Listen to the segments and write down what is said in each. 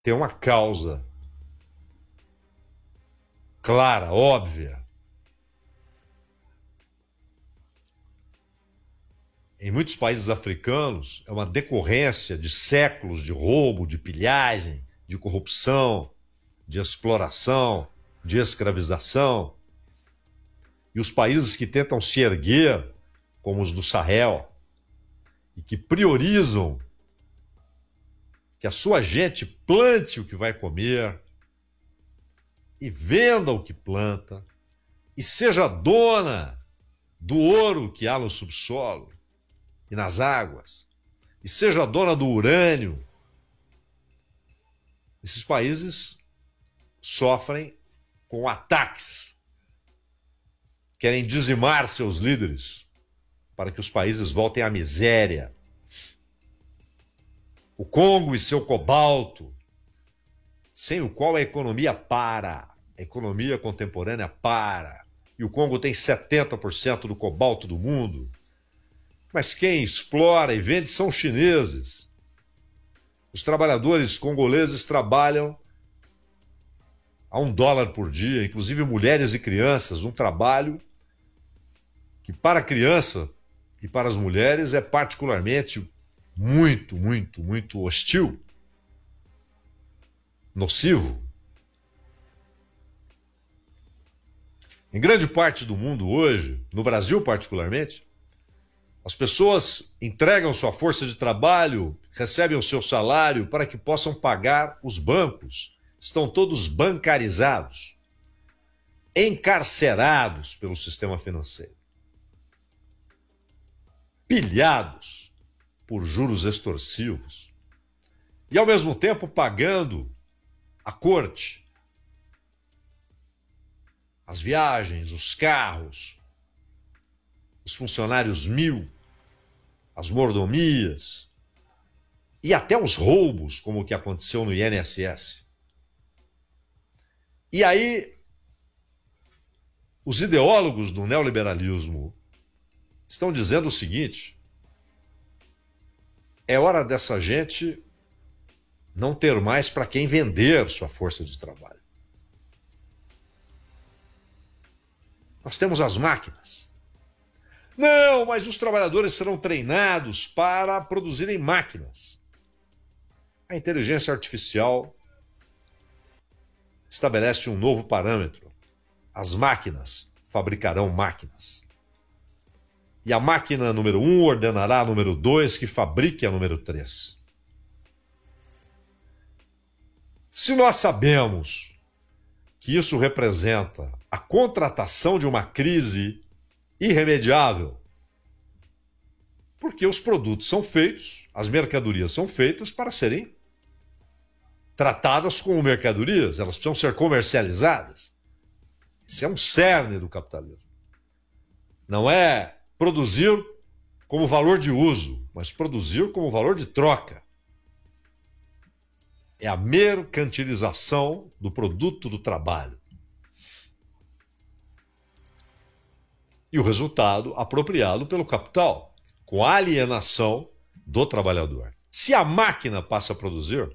tem uma causa clara, óbvia. Em muitos países africanos, é uma decorrência de séculos de roubo, de pilhagem, de corrupção, de exploração, de escravização. E os países que tentam se erguer, como os do Sahel, e que priorizam que a sua gente plante o que vai comer e venda o que planta e seja dona do ouro que há no subsolo e nas águas, e seja dona do urânio. Esses países sofrem com ataques, querem dizimar seus líderes para que os países voltem à miséria. O Congo e seu cobalto, sem o qual a economia para, a economia contemporânea para, e o Congo tem 70% do cobalto do mundo. Mas quem explora e vende são chineses. Os trabalhadores congoleses trabalham a $1 por dia, inclusive mulheres e crianças, um trabalho que para a criança e para as mulheres é particularmente muito hostil, nocivo. Em grande parte do mundo hoje, no Brasil particularmente, as pessoas entregam sua força de trabalho, recebem o seu salário para que possam pagar os bancos. Estão todos bancarizados, encarcerados pelo sistema financeiro, pilhados por juros extorsivos e, ao mesmo tempo, pagando a corte, as viagens, os carros, os funcionários mil, as mordomias e até os roubos, como o que aconteceu no INSS. E aí, os ideólogos do neoliberalismo estão dizendo o seguinte: é hora dessa gente não ter mais para quem vender sua força de trabalho. Nós temos as máquinas. Não, mas os trabalhadores serão treinados para produzirem máquinas. A inteligência artificial estabelece um novo parâmetro. As máquinas fabricarão máquinas. E a máquina número 1 ordenará a número 2 que fabrique a número 3. Se nós sabemos que isso representa a contratação de uma crise irremediável, porque os produtos são feitos, as mercadorias são feitas para serem tratadas como mercadorias, elas precisam ser comercializadas. Isso é um cerne do capitalismo. Não é produzir como valor de uso, mas produzir como valor de troca. É a mercantilização do produto do trabalho. E o resultado apropriado pelo capital, com a alienação do trabalhador. Se a máquina passa a produzir,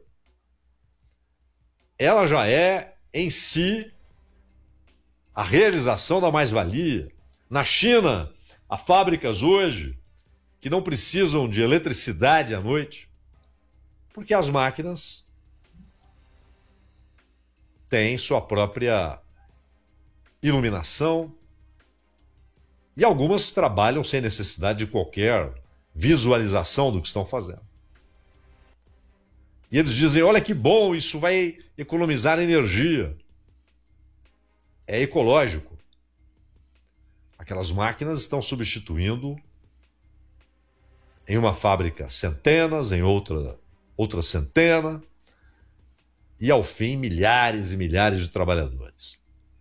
ela já é, em si, a realização da mais-valia. Na China, há fábricas hoje que não precisam de eletricidade à noite, porque as máquinas têm sua própria iluminação e algumas trabalham sem necessidade de qualquer visualização do que estão fazendo. E eles dizem, olha que bom, isso vai economizar energia. É ecológico. Aquelas máquinas estão substituindo em uma fábrica centenas, em outra centena, e ao fim milhares e milhares de trabalhadores.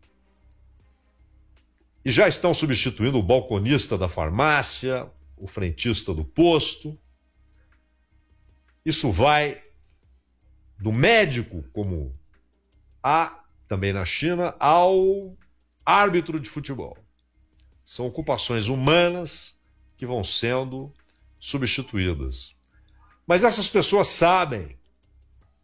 E já estão substituindo o balconista da farmácia, o frentista do posto. Isso vai do médico, como há também na China, ao árbitro de futebol. São ocupações humanas que vão sendo substituídas. Mas essas pessoas sabem